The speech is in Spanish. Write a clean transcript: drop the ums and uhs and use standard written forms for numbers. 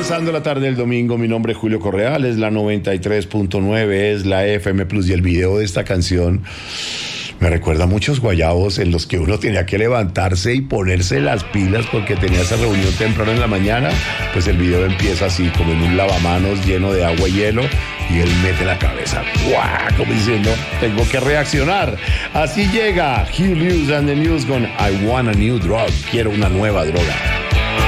Comenzando la tarde del domingo, mi nombre es Julio Correal, es la 93.9, es la FM Plus, y el video de esta canción me recuerda a muchos guayabos en los que uno tenía que levantarse y ponerse las pilas porque tenía esa reunión temprano en la mañana. Pues el video empieza así, como en un lavamanos lleno de agua y hielo, y él mete la cabeza, ¡guau!, como diciendo, tengo que reaccionar. Así llega Huey Lewis and the News con I Want a New Drug, quiero una nueva droga.